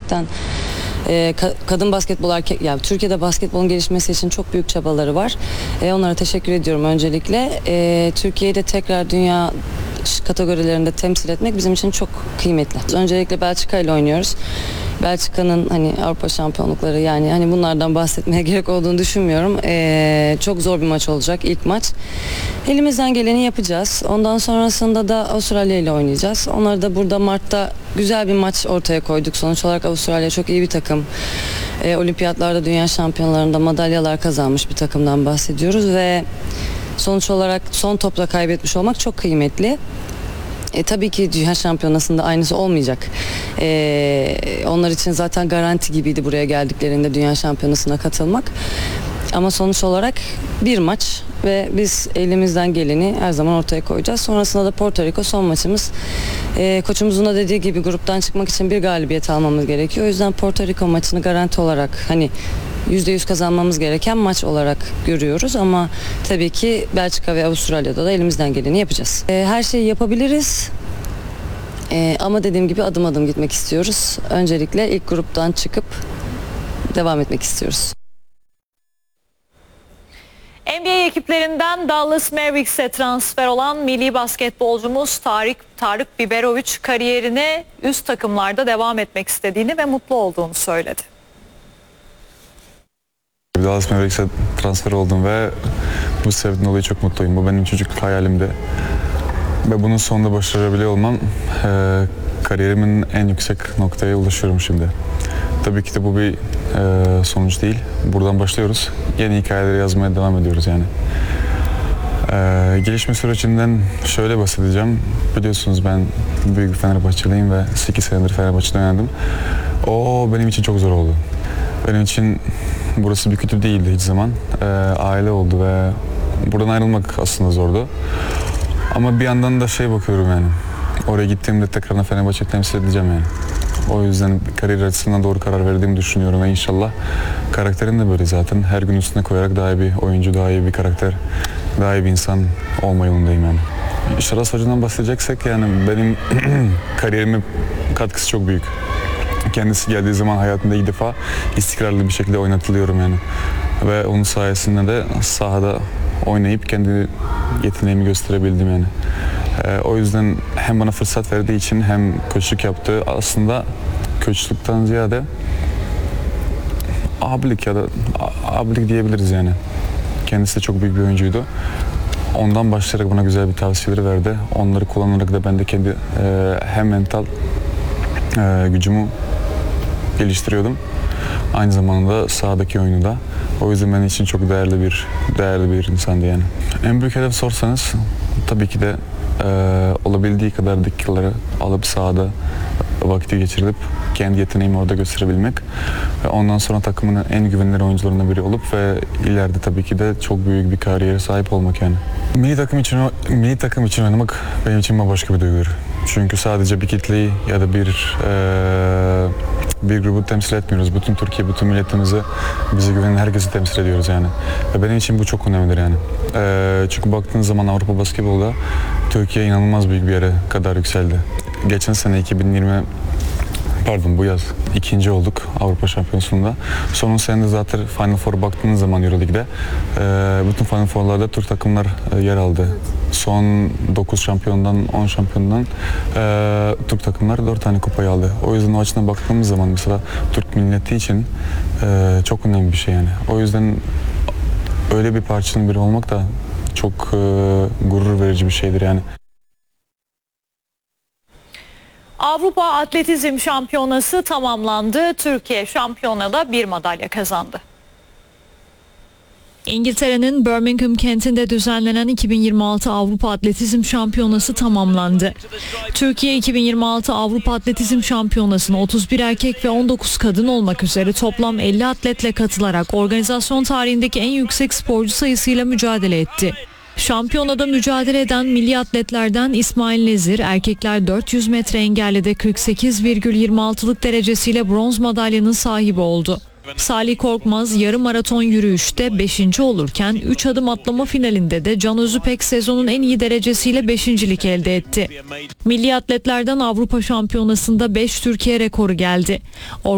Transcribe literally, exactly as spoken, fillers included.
gerçekten e, ka- kadın basketbol, erkek, yani Türkiye'de basketbolun gelişmesi için çok büyük çabaları var. E, onlara teşekkür ediyorum öncelikle. E, Türkiye'yi de tekrar dünya kategorilerinde temsil etmek bizim için çok kıymetli. Öncelikle Belçika ile oynuyoruz. Belçika'nın hani Avrupa şampiyonlukları, yani hani bunlardan bahsetmeye gerek olduğunu düşünmüyorum. Ee, çok zor bir maç olacak, ilk maç. Elimizden geleni yapacağız. Ondan sonrasında da Avustralya ile oynayacağız. Onları da burada Mart'ta güzel bir maç ortaya koyduk. Sonuç olarak Avustralya çok iyi bir takım. Ee, olimpiyatlarda, dünya şampiyonlarında madalyalar kazanmış bir takımdan bahsediyoruz ve sonuç olarak son topla kaybetmiş olmak çok kıymetli. E, tabii ki Dünya Şampiyonası'nda aynısı olmayacak. E, onlar için zaten garanti gibiydi buraya geldiklerinde Dünya Şampiyonası'na katılmak. Ama sonuç olarak bir maç ve biz elimizden geleni her zaman ortaya koyacağız. Sonrasında da Porto Rico son maçımız. E, koçumuzun da dediği gibi gruptan çıkmak için bir galibiyet almamız gerekiyor. O yüzden Porto Rico maçını garanti olarak hani yüzde yüz kazanmamız gereken maç olarak görüyoruz ama tabii ki Belçika ve Avustralya'da da elimizden geleni yapacağız. E, her şeyi yapabiliriz e, ama dediğim gibi adım adım gitmek istiyoruz. Öncelikle ilk gruptan çıkıp devam etmek istiyoruz. N B A ekiplerinden Dallas Mavericks'e transfer olan milli basketbolcumuz Tarık, Tarık Biberovic kariyerine üst takımlarda devam etmek istediğini ve mutlu olduğunu söyledi. Dallas Mavericks'e transfer oldum ve bu sebepten dolayı çok mutluyum. Bu benim çocukluk hayalimdi. Ve bunun sonunda başarabiliyor olmam, e, kariyerimin en yüksek noktaya ulaşıyorum şimdi. Tabii ki de bu bir e, sonuç değil. Buradan başlıyoruz. Yeni hikayeleri yazmaya devam ediyoruz yani. E, gelişme sürecinden şöyle bahsedeceğim. Biliyorsunuz ben büyük bir Fenerbahçeliyim ve sekiz senedir Fenerbahçe'de oynadım. O benim için çok zor oldu. Benim için burası bir kötü değildi hiç zaman. E, aile oldu ve buradan ayrılmak aslında zordu. Ama bir yandan da şey bakıyorum yani. Oraya gittiğimde tekrardan Fenerbahçe'yi temsil edeceğim yani. O yüzden kariyer açısından doğru karar verdiğimi düşünüyorum ve inşallah karakterim de böyle zaten. Her gün üstüne koyarak daha iyi bir oyuncu, daha iyi bir karakter, daha iyi bir insan olma yolundayım yani. Şaras Hoca'dan bahsedeceksek yani benim kariyerime katkısı çok büyük. Kendisi geldiği zaman hayatımda ilk defa istikrarlı bir şekilde oynatılıyorum yani. Ve onun sayesinde de sahada oynayıp kendi yeteneğimi gösterebildim yani. Ee, o yüzden hem bana fırsat verdiği için hem koçluk yaptığı, aslında koçluktan ziyade abilik ya da abilik diyebiliriz yani. Kendisi de çok büyük bir oyuncuydu. Ondan başlayarak bana güzel bir tavsiyeleri verdi. Onları kullanarak da ben de kendi e, hem mental e, gücümü geliştiriyordum. Aynı zamanda sahadaki oyunu da. O yüzden benim için çok değerli bir değerli bir insandı yani. En büyük hedef sorsanız tabii ki de e, olabildiği kadar dakikaları alıp sahada vakti geçirip kendi yeteneğimi orada gösterebilmek ve ondan sonra takımın en güvenilir oyuncularından biri olup ve ileride tabii ki de çok büyük bir kariyere sahip olmak yani. Milli takım için milli takım için oynamak benim için bambaşka bir duygudur. Çünkü sadece bir kitleyi ya da bir e, bir grubu temsil etmiyoruz. Bütün Türkiye, bütün milletimizi, bize güvenen herkesi temsil ediyoruz yani. Ve benim için bu çok önemlidir yani. E, çünkü baktığınız zaman Avrupa basketbolda Türkiye inanılmaz büyük bir yere kadar yükseldi. Geçen sene iki bin yirmi Pardon bu yaz ikinci olduk Avrupa Şampiyonası'nda. Son senede zaten Final Four'a baktığınız zaman Euroleague'de e, bütün Final Four'larda Türk takımlar e, yer aldı. Son dokuz şampiyondan on şampiyondan e, Türk takımlar dört tane kupayı aldı. O yüzden o açıdan baktığımız zaman mesela Türk milleti için e, çok önemli bir şey yani. O yüzden öyle bir parçanın biri olmak da çok e, gurur verici bir şeydir yani. Avrupa Atletizm Şampiyonası tamamlandı. Türkiye şampiyonada bir madalya kazandı. İngiltere'nin Birmingham kentinde düzenlenen iki bin yirmi altı Avrupa Atletizm Şampiyonası tamamlandı. Türkiye iki bin yirmi altı Avrupa Atletizm Şampiyonası'na otuz bir erkek ve on dokuz kadın olmak üzere toplam elli atletle katılarak organizasyon tarihindeki en yüksek sporcu sayısıyla mücadele etti. Şampiyonada mücadele eden milli atletlerden İsmail Nezir, erkekler dört yüz metre engellide kırk sekiz virgül yirmi altılık derecesiyle bronz madalyanın sahibi oldu. Salih Korkmaz yarım maraton yürüyüşte beşinci olurken üç adım atlama finalinde de Can Özüpek sezonun en iyi derecesiyle beşincilik elde etti. Milli atletlerden Avrupa Şampiyonası'nda beş Türkiye rekoru geldi.